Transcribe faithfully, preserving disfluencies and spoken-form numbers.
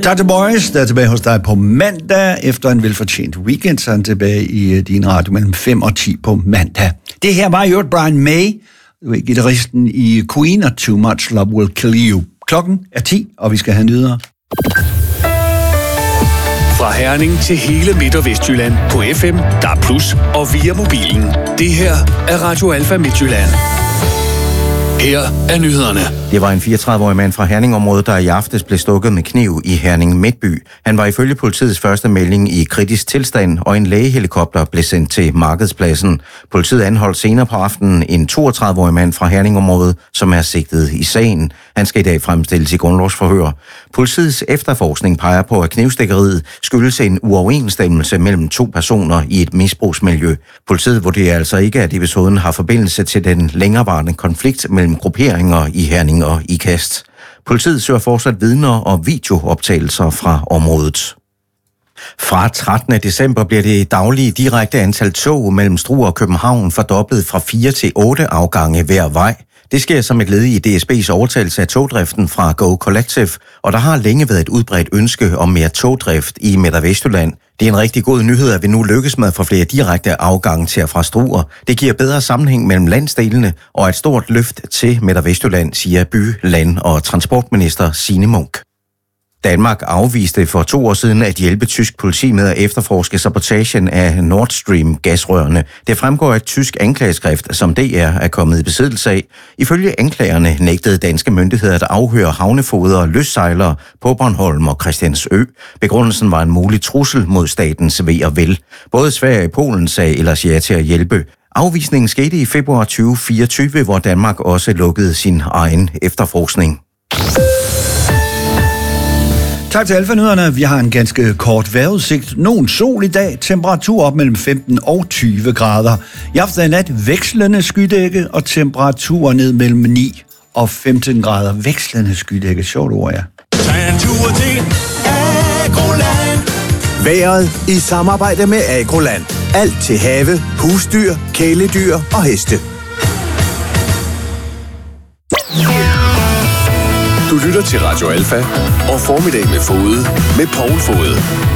Tak til Boys, der er tilbage hos dig på mandag. Efter en velfortjent weekend, så er han tilbage i din radio mellem fem og ti på mandag. Det her var jo Brian May, guitaristen i Queen og Too Much Love Will Kill You. Klokken er ti, og vi skal have nyheder. Fra Herning til hele Midt- og Vestjylland på F M, D A B plus, og via mobilen. Det her er Radio Alfa Midtjylland. Her er nyhederne. Det var en fireogtredive-årig mand fra Herning-området, der i aftes blev stukket med kniv i Herning Midtby. Han var ifølge politiets første melding i kritisk tilstand, og en lægehelikopter blev sendt til Markedspladsen. Politiet anholdt senere på aftenen en toogtredive-årig mand fra Herning-området, som er sigtet i sagen. Han skal i dag fremstilles i grundlovsforhør. Politiets efterforskning peger på, at knivstikkeriet skyldes en uoverensstemmelse mellem to personer i et misbrugsmiljø. Politiet vurderer altså ikke, at episoden har forbindelse til den længerevarende konflikt mellem grupperinger i Herning og Ikast. Politiet søger fortsat vidner og videooptagelser fra området. Fra trettende december bliver det daglige direkte antal tog mellem Struer og København fordoblet fra fire til otte afgange hver vej. Det sker som et led i D S B's overtagelse af togdriften fra Go Collective, og der har længe været et udbredt ønske om mere togdrift i Midt- og Vestjylland. Det er en rigtig god nyhed, at vi nu lykkes med at få flere direkte afgange til og fra Struer. Det giver bedre sammenhæng mellem landsdelene og et stort løft til Midt- og Vestjylland, siger by-, land- og transportminister Signe Munk. Danmark afviste for to år siden at hjælpe tysk politi med at efterforske sabotagen af Nord Stream-gasrørene. Det fremgår af et tysk anklageskrift, som D R er kommet i besiddelse af. Ifølge anklagerne nægtede danske myndigheder at afhøre havnefoder og løssejlere på Bornholm og Christiansø. Begrundelsen var en mulig trussel mod statens ve og vel. Både Sverige og Polen sagde ellers ja til at hjælpe. Afvisningen skete i februar tyve fireogtyve, hvor Danmark også lukkede sin egen efterforskning. Tak til Alfa-nyhederne. Vi har en ganske kort vejrudsigt. Nogen sol i dag. Temperatur op mellem femten og tyve grader. I aften og nat vekslende skydække og temperatur ned mellem ni og femten grader. Vekslende skydække. Sjovt ord, ja. Vejret i samarbejde med Agroland. Alt til have, husdyr, kæledyr og heste. Du lytter til Radio Alfa og Formiddag med Fode med Poul Fode.